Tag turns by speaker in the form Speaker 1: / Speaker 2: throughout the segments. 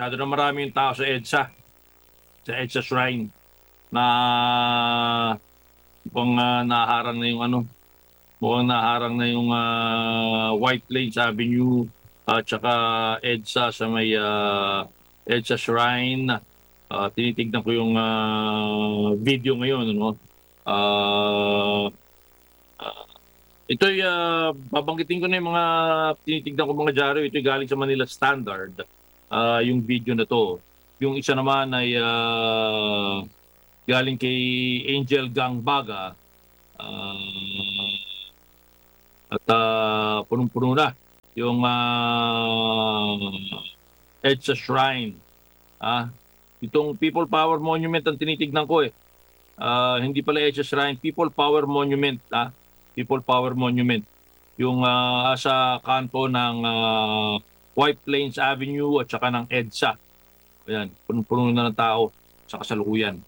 Speaker 1: Masyado na marami yung tao sa EDSA Shrine na mukhang naharang na yung White Plains Avenue at saka EDSA sa may EDSA Shrine. Tinitignan ko yung video ngayon, no? Ito'y babanggitin ko na yung mga tinitignan ko mga dyaryo. Ito'y galing sa Manila Standard, yung video na to. Yung isa naman ay galing kay Angel Gangbaga. At punong-puno na yung EDSA Shrine. Itong People Power Monument ang tinitignan ko eh. Hindi pala EDSA Shrine, People Power Monument. People Power Monument. Yung sa kanto ng White Plains Avenue at saka ng EDSA. Ayan, punong-puno na ng tao sa kasalukuyan.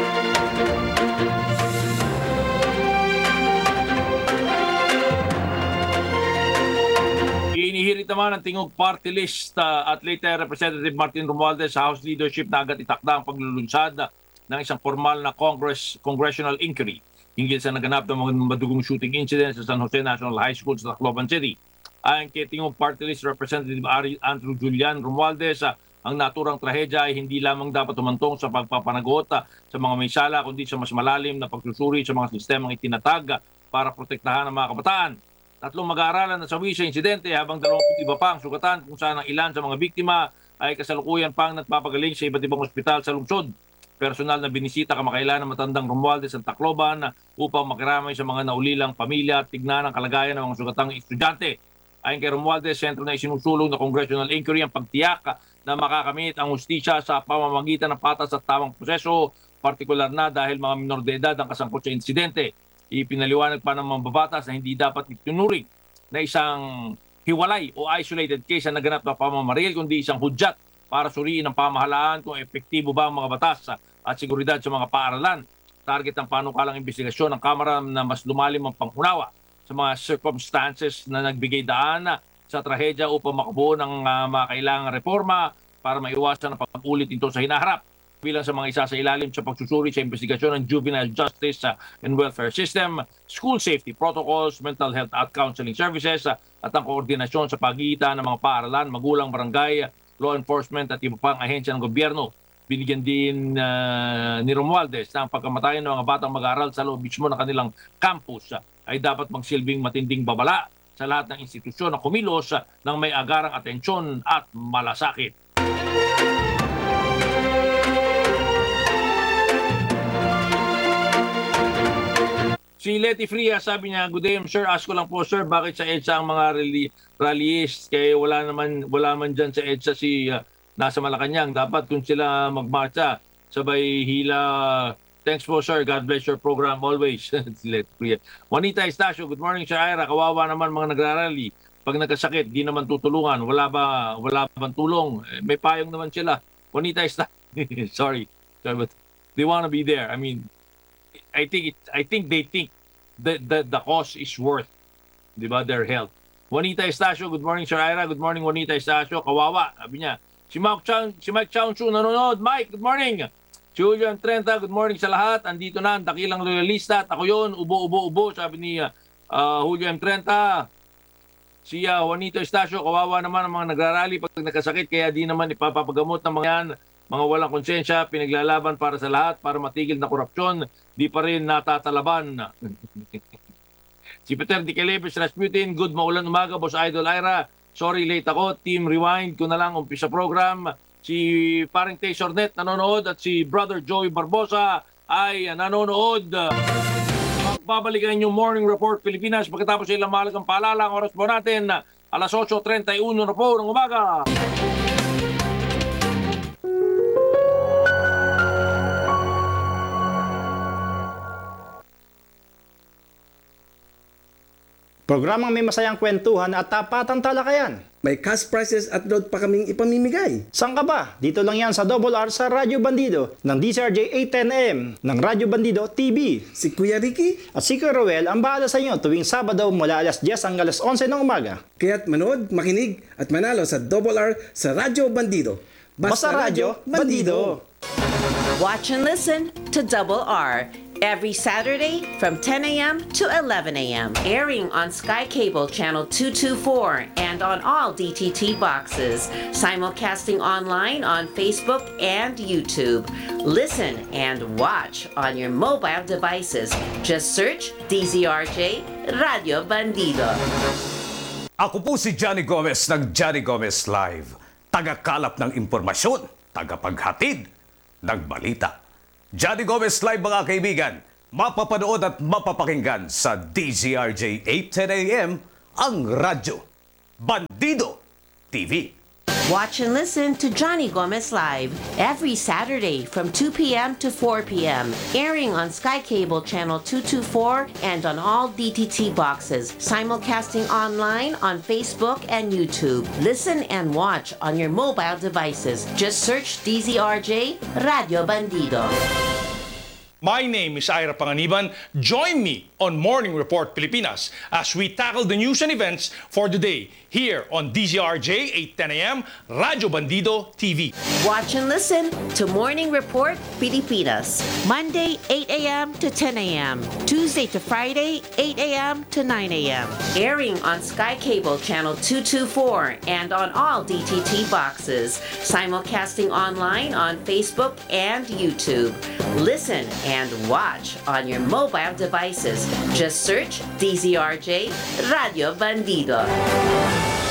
Speaker 1: Inihirit naman ang tingog party list at later Representative Martin Romualdez sa House leadership na agad itakda ang paglulunsad ng isang formal na congressional inquiry hinggil sa naganap ng mga madugong shooting incident sa San Jose National High School sa Tacloban City. Ayon kay tingog party list Representative Andrew Julian Romualdez, ang naturang trahedya ay hindi lamang dapat tumantong sa pagpapanagot sa mga may sala kundi sa mas malalim na pagsusuri sa mga sistemang itinatag para protektahan ang mga kabataan. 3 mag-aaralan na sawi sa insidente habang 20 iba pa ang sugatan kung saan ang ilan sa mga biktima ay kasalukuyan pang nagpapagaling sa iba't ibang ospital sa lungsod. Personal na binisita kamakailan ng matandang Romualdez sa Tacloban upang makiramay sa mga naulilang pamilya at tignan ang kalagayan ng mga sugatang estudyante. Ayon kay Romualdez, sentro na isinusulong na congressional inquiry ang pagtiyak na makakamit ang hustisya sa pamamagitan ng patas at tamang proseso, partikular na dahil mga minor de edad ang kasangkot sa insidente. Ipinaliwanag pa ng mga babatas na hindi dapat itinuring na isang hiwalay o isolated case na naganap na pamamaril kundi isang hudyat para suriin ng pamahalaan kung epektibo ba ang mga batas at seguridad sa mga paaralan. Target ng panukalang investigasyon ng Kamara na mas lumalim ang pangunawa sa mga circumstances na nagbigay daan sa trahedya upang makabuo ng mga kailangang reforma para maiwasan ang pag-ulit nito sa hinaharap. Bilang sa mga isa sa ilalim sa pagsusuri sa investigasyon ng juvenile justice and welfare system, school safety protocols, mental health at counseling services at ang koordinasyon sa pagitan ng mga paaralan, magulang, barangay, law enforcement at iba pang ahensya ng gobyerno. Binigyan din ni Romualdez na ang pagkamatay ng mga batang mag-aaral sa loob mismo ng kanilang campus ay dapat magsilbing matinding babala sa lahat ng institusyon na kumilos ng may agarang atensyon at malasakit. Si Letty Fria, sabi niya, good day, sir. Ask ko lang po, sir, bakit sa EDSA ang mga rallyist? Kaya wala man dyan sa EDSA si nasa Malacanang. Dapat kung sila magmarcha, sabay hila. Thanks po, sir. God bless your program always. Si Letty Fria. Juanita Estacio, good morning, Sir Ira. Kawawa naman mga nagrarally. Pag nagkasakit, di naman tutulungan. Wala bang tulong? May payong naman sila. Juanita Estacio. Sorry, but they want to be there. I mean, I think they think the cause is worth, di ba, their health. Juanita Estacio, good morning, Sir Ira. Good morning, Juanita Estacio. Kawawa, sabi niya. Si Mike Chaunchu nanonood. Mike, good morning. Si Julio M. 30, good morning sa lahat. Andito na ang dakilang loyalista. At ako yun, ubo, sabi ni Julio M. 30. Si Juanita Estacio, kawawa naman ang mga nagrarally pag nagkasakit, kaya di naman ipapagamot ng mga yan. Mga walang konsensya, pinaglalaban para sa lahat, para matigil na korupsyon, di pa rin natatalaban. Si Peter Di Calebes Rasputin, good maulan umaga, Boss Idol Ira. Sorry, late ako. Team Rewind ko na lang umpisa program. Si Paring Tay Sornet nanonood at si Brother Joey Barbosa ay nanonood. Magbabalikan yung Morning Report Pilipinas pagkatapos ilang mahalagang paalala. Ang oras po natin, alas 8:31 na po ng umaga.
Speaker 2: Programang may masayang kwentuhan at tapatang talakayan.
Speaker 3: May cash prizes at load pa kaming ipamimigay.
Speaker 2: Saan ka ba? Dito lang yan sa Double R sa Radyo Bandido ng DCRJ 810M ng Radyo Bandido TV.
Speaker 3: Si Kuya Ricky,
Speaker 2: At si Kuya Roel ang bahala sa inyo tuwing Sabado mula alas 10 hanggang alas 11 ng umaga.
Speaker 3: kaya't manood, makinig at manalo sa Double R sa Radyo Bandido.
Speaker 2: Basta Radyo Bandido.
Speaker 4: Watch and listen to Double R every Saturday from 10 a.m. to 11 a.m. Airing on Sky Cable Channel 224 and on all DTT boxes. Simulcasting online on Facebook and YouTube. Listen and watch on your mobile devices. Just search DZRJ Radio Bandido.
Speaker 5: Ako po si Johnny Gomez ng Johnny Gomez Live. Tagakalap ng impormasyon, tagapaghatid ng balita. Johnny Gomez Live mga kaibigan, mapapanood at mapapakinggan sa DZRJ 8:10 AM ang radyo Bandido TV.
Speaker 4: Watch and listen to Johnny Gomez Live every Saturday from 2 p.m. to 4 p.m. Airing on Sky Cable Channel 224 and on all DTT boxes. Simulcasting online on Facebook and YouTube. Listen and watch on your mobile devices. Just search DZRJ Radio Bandido.
Speaker 6: My name is Ira Panganiban. Join me on Morning Report Pilipinas as we tackle the news and events for the day here on DZRJ 8:10 AM Radyo Bandido TV.
Speaker 4: Watch and listen to Morning Report Pilipinas. Monday, 8 a.m. to 10 a.m. Tuesday to Friday, 8 a.m. to 9 a.m. Airing on Sky Cable Channel 224 and on all DTT boxes. Simulcasting online on Facebook and YouTube. Listen and watch on your mobile devices. Just search DZRJ Radio Bandido.